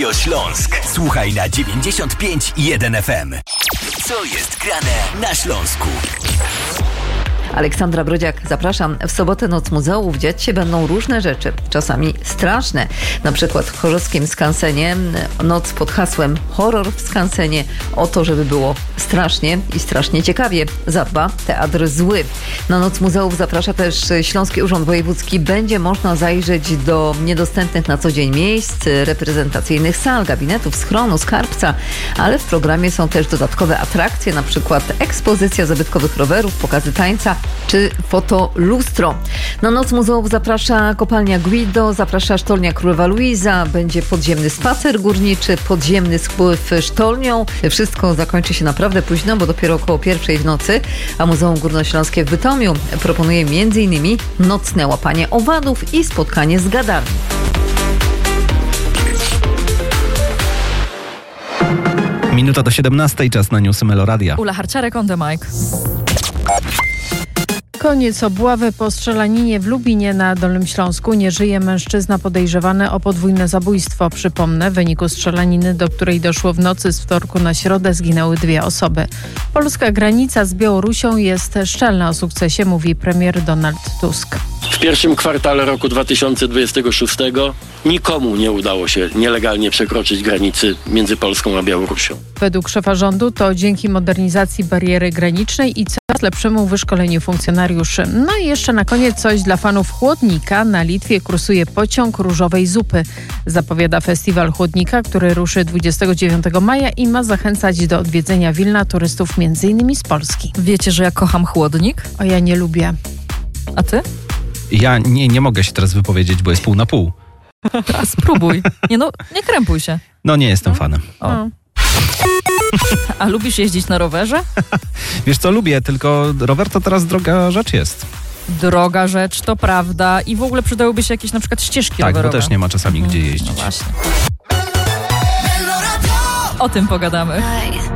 Śląsk. Słuchaj na 95,1 FM. Co jest grane na Śląsku? Aleksandra Brodziak, zapraszam. W sobotę Noc Muzeów dziać się będą różne rzeczy, czasami straszne. Na przykład w chorzowskim skansenie noc pod hasłem Horror w skansenie. O to, żeby było strasznie i strasznie ciekawie, zadba Teatr Zły. Na Noc Muzeów zaprasza też Śląski Urząd Wojewódzki. Będzie można zajrzeć do niedostępnych na co dzień miejsc, reprezentacyjnych sal, gabinetów, schronu, skarbca, ale w programie są też dodatkowe atrakcje, na przykład ekspozycja zabytkowych rowerów, pokazy tańca czy fotolustro. Na Noc Muzeów zaprasza kopalnia Guido, zaprasza sztolnia Królowa Luiza, będzie podziemny spacer górniczy, podziemny spływ sztolnią. Wszystko zakończy się naprawdę późno, bo dopiero około 1:00 w nocy, a Muzeum Górnośląskie w Bytomiu proponuje m.in. nocne łapanie owadów i spotkanie z gadami. Minuta do 17:00, czas na newsy Meloradia. Ula Harciarek on the mic. Koniec obławy po strzelaninie w Lubinie na Dolnym Śląsku. Nie żyje mężczyzna podejrzewany o podwójne zabójstwo. Przypomnę, w wyniku strzelaniny, do której doszło w nocy z wtorku na środę, zginęły 2 osoby. Polska granica z Białorusią jest szczelna. O sukcesie mówi premier Donald Tusk. W pierwszym kwartale roku 2026 nikomu nie udało się nielegalnie przekroczyć granicy między Polską a Białorusią. Według szefa rządu to dzięki modernizacji bariery granicznej i coraz lepszemu wyszkoleniu funkcjonariuszy. No i jeszcze na koniec coś dla fanów chłodnika. Na Litwie kursuje pociąg różowej zupy. Zapowiada festiwal chłodnika, który ruszy 29 maja i ma zachęcać do odwiedzenia Wilna turystów m.in. z Polski. Wiecie, że ja kocham chłodnik? O, ja nie lubię. A ty? Ja nie mogę się teraz wypowiedzieć, bo jest pół na pół. Spróbuj. Nie krępuj się. No nie jestem fanem. O. A lubisz jeździć na rowerze? Wiesz co, lubię, tylko rower to teraz droga rzecz jest. Droga rzecz, to prawda. I w ogóle przydałyby się jakieś na przykład ścieżki rowerowe. Tak, bo też nie ma czasami gdzie jeździć. No właśnie. O tym pogadamy.